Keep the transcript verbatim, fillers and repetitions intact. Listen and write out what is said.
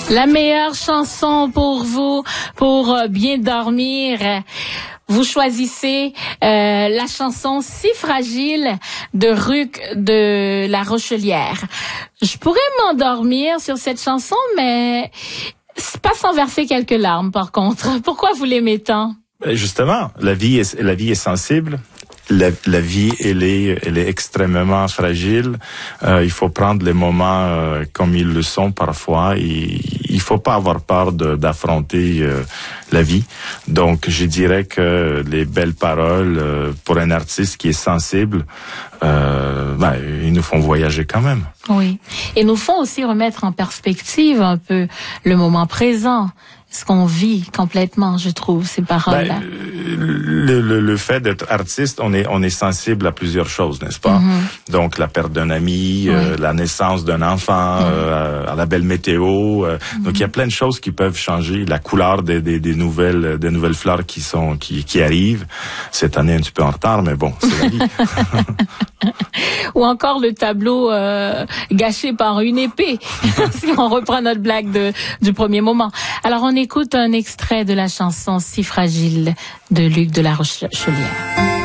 La meilleure chanson pour vous, pour bien dormir. Vous choisissez euh, la chanson Si fragile de Ruc de La Rochelière. Je pourrais m'endormir sur cette chanson, mais c'est pas sans verser quelques larmes par contre. Pourquoi vous l'aimez tant? Justement, la vie est, la vie est sensible. La, la vie, elle est, elle est extrêmement fragile. Euh, il faut prendre les moments euh, comme ils le sont parfois. Et il faut pas avoir peur de, d'affronter euh, la vie. Donc, je dirais que les belles paroles euh, pour un artiste qui est sensible, euh, ben, ils nous font voyager quand même. Oui, et nous font aussi remettre en perspective un peu le moment présent. Ce qu'on vit complètement, je trouve, ces paroles-là. Ben, le, le, le fait d'être artiste, on est, on est sensible à plusieurs choses, n'est-ce pas? Mm-hmm. Donc, la perte d'un ami, oui. euh, la naissance d'un enfant, mm-hmm. euh, à la belle météo. Euh, mm-hmm. Donc, il y a plein de choses qui peuvent changer. La couleur des, des, des nouvelles, des nouvelles fleurs qui sont, qui, qui arrivent. Cette année, un petit peu en retard, mais bon, c'est la vie. Ou encore le tableau euh, gâché par une épée, si on reprend notre blague de, du premier moment. Alors, on écoute un extrait de la chanson Si fragile de Luc de La Rochelière.